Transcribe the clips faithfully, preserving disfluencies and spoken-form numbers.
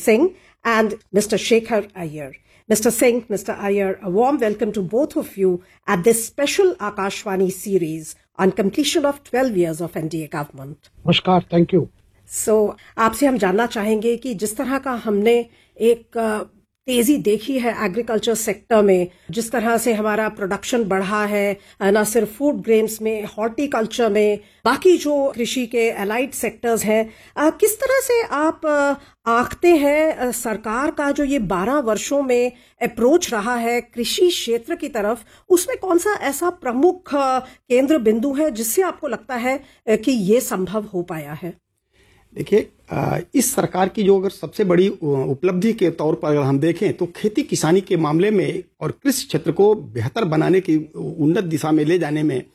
Singh and Mister Shekhar Iyer. Mister Singh, Mister Iyer, a warm welcome to both of you at this special Akashvani series on completion of twelve years of N D A government. नमस्कार, thank you. सो आपसे हम जानना चाहेंगे कि जिस तरह का हमने एक तेजी देखी है एग्रीकल्चर सेक्टर में, जिस तरह से हमारा प्रोडक्शन बढ़ा है, न सिर्फ फूड ग्रेन्स में, हॉर्टिकल्चर में, बाकी जो कृषि के एलाइड सेक्टर्स हैं, किस तरह से आप आंकते हैं सरकार का जो ये बारह वर्षों में अप्रोच रहा है कृषि क्षेत्र की तरफ, उसमें कौन सा ऐसा प्रमुख केंद्र बिंदु है जिससे आपको लगता है कि ये संभव हो पाया है? देखिए, इस सरकार की जो अगर सबसे बड़ी उपलब्धि के तौर पर अगर हम देखें तो खेती किसानी के मामले में और कृषि क्षेत्र को बेहतर बनाने की उन्नत दिशा में ले जाने में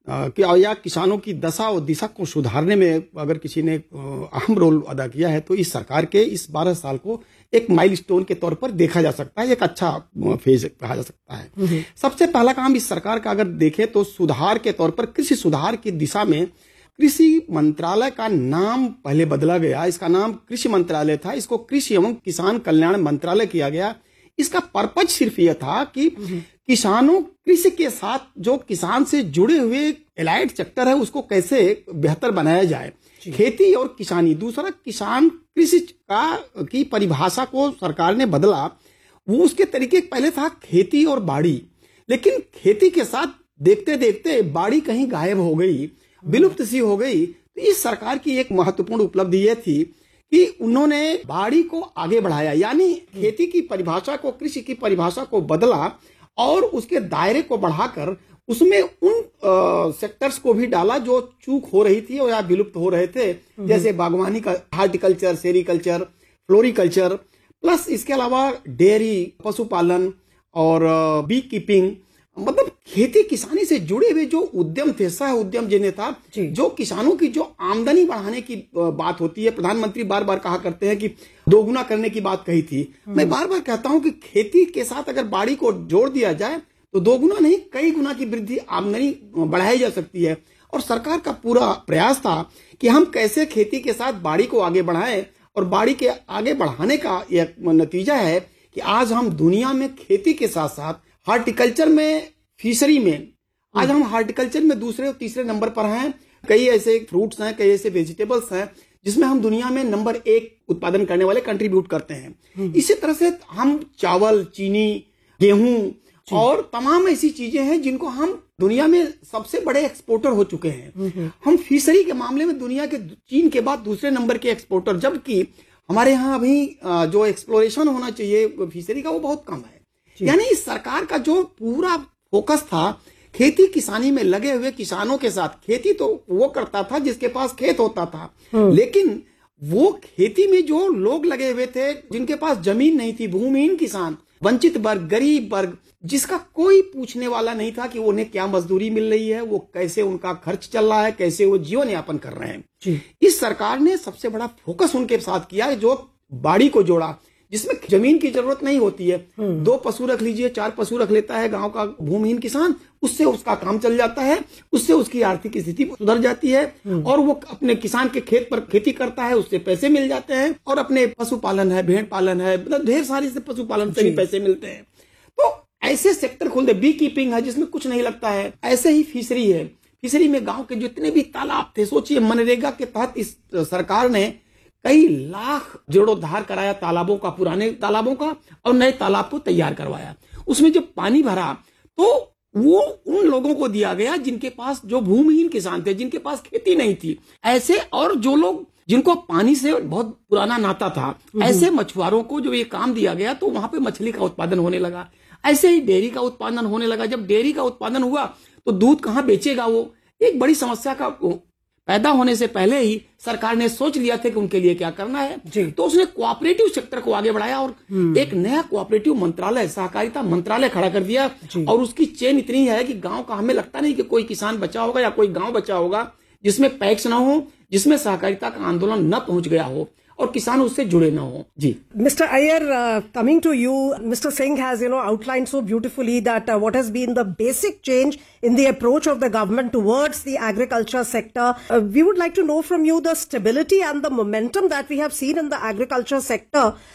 या किसानों की दशा और दिशा को सुधारने में अगर किसी ने अहम रोल अदा किया है तो इस सरकार के इस बारह साल को एक माइलस्टोन के तौर पर देखा जा सकता है, एक अच्छा फेज कहा जा सकता है। सबसे पहला काम इस सरकार का अगर देखें तो सुधार के तौर पर कृषि सुधार की दिशा में कृषि मंत्रालय का नाम पहले बदला गया। इसका नाम कृषि मंत्रालय था, इसको कृषि एवं किसान कल्याण मंत्रालय किया गया। इसका पर्पज सिर्फ यह था कि किसानों कृषि के साथ जो किसान से जुड़े हुए एलाइड सेक्टर है उसको कैसे बेहतर बनाया जाए, खेती और किसानी। दूसरा, किसान कृषि का की परिभाषा को सरकार ने बदला। वो उसके तरीके पहले था खेती और बाड़ी, लेकिन खेती के साथ देखते देखते बाड़ी कहीं गायब हो गई, विलुप्त सी हो गई। तो इस सरकार की एक महत्वपूर्ण उपलब्धि यह थी कि उन्होंने बाड़ी को आगे बढ़ाया, यानी खेती की परिभाषा को, कृषि की परिभाषा को बदला और उसके दायरे को बढ़ाकर उसमें उन आ, सेक्टर्स को भी डाला जो चूक हो रही थी या विलुप्त हो रहे थे, जैसे बागवानी का, हार्टिकल्चर, सेरिकल्चर, फ्लोरिकल्चर, प्लस इसके अलावा डेयरी, पशुपालन और बी कीपिंग, मतलब खेती किसानी से जुड़े हुए जो उद्यम थे, सह उद्यम जिन्हें था, जो किसानों की जो आमदनी बढ़ाने की बात होती है। प्रधानमंत्री बार बार कहा करते हैं कि दोगुना करने की बात कही थी। मैं बार बार कहता हूं कि खेती के साथ अगर बाड़ी को जोड़ दिया जाए तो दोगुना नहीं, कई गुना की वृद्धि आमदनी बढ़ाई जा सकती है। और सरकार का पूरा प्रयास था कि हम कैसे खेती के साथ बाड़ी को आगे बढ़ाएं, और बाड़ी के आगे बढ़ाने का यह नतीजा है कि आज हम दुनिया में खेती के साथ साथ हार्टिकल्चर में, फिशरी में, आज हम हार्टिकल्चर में दूसरे और तीसरे नंबर पर हैं। कई ऐसे फ्रूट्स हैं, कई ऐसे वेजिटेबल्स हैं जिसमें हम दुनिया में नंबर एक उत्पादन करने वाले कंट्रीब्यूट करते हैं। इसी तरह से हम चावल, चीनी, गेहूं और तमाम ऐसी चीजें हैं जिनको हम दुनिया में सबसे बड़े एक्सपोर्टर हो चुके हैं। हम फिशरी के मामले में दुनिया के चीन के बाद दूसरे नंबर के एक्सपोर्टर, जबकि हमारे यहाँ अभी जो एक्सप्लोरेशन होना चाहिए फिशरी का वो बहुत कम है। यानी इस सरकार का जो पूरा फोकस था खेती किसानी में लगे हुए किसानों के साथ। खेती तो वो करता था जिसके पास खेत होता था, लेकिन वो खेती में जो लोग लगे हुए थे जिनके पास जमीन नहीं थी, भूमिहीन किसान, वंचित वर्ग, गरीब वर्ग, जिसका कोई पूछने वाला नहीं था कि उन्हें क्या मजदूरी मिल रही है, वो कैसे उनका खर्च चल रहा है, कैसे वो जीवन यापन कर रहे हैं। इस सरकार ने सबसे बड़ा फोकस उनके साथ किया, जो बाड़ी को जोड़ा, जिसमें जमीन की जरूरत नहीं होती है। दो पशु रख लीजिए, चार पशु रख लेता है गांव का भूमिहीन किसान, उससे उसका काम चल जाता है, उससे उसकी आर्थिक स्थिति सुधर जाती है और वो अपने किसान के खेत पर खेती करता है, उससे पैसे मिल जाते हैं। और अपने पशुपालन है, भेड़ पालन है, मतलब ढेर सारी से पशुपालन से भी पैसे मिलते हैं। तो ऐसे सेक्टर खोल दे। बी कीपिंग है जिसमें कुछ नहीं लगता है, ऐसे ही फिशरी है। फिशरी में गांव के जितने भी तालाब थे, सोचिए मनरेगा के तहत इस सरकार ने कई लाख जीर्णोद्धार कराया तालाबों का, पुराने तालाबों का, और नए तालाब को तैयार करवाया। उसमें जब पानी भरा तो वो उन लोगों को दिया गया जिनके पास, जो भूमिहीन किसान थे, जिनके पास खेती नहीं थी, ऐसे, और जो लोग जिनको पानी से बहुत पुराना नाता था, ऐसे मछुआरों को जो ये काम दिया गया तो वहां पे मछली का उत्पादन होने लगा। ऐसे ही डेयरी का उत्पादन होने लगा। जब डेयरी का उत्पादन हुआ तो दूध कहाँ बेचेगा? वो एक बड़ी समस्या का पैदा होने से पहले ही सरकार ने सोच लिया था कि उनके लिए क्या करना है। तो उसने कोऑपरेटिव सेक्टर को आगे बढ़ाया और एक नया कोऑपरेटिव मंत्रालय, सहकारिता मंत्रालय खड़ा कर दिया। और उसकी चेन इतनी है कि गांव का, हमें लगता नहीं कि कोई किसान बचा होगा या कोई गांव बचा होगा जिसमें पैक्स ना हो, जिसमें सहकारिता का आंदोलन न पहुंच गया हो और किसान उससे जुड़े ना हो। जी mister Iyer, coming to you, mister Singh has you know outlined so beautifully that uh, what has been the basic change in the approach of the government towards the agriculture sector. Uh, we would like to know from you the stability and the momentum that we have seen in the agriculture sector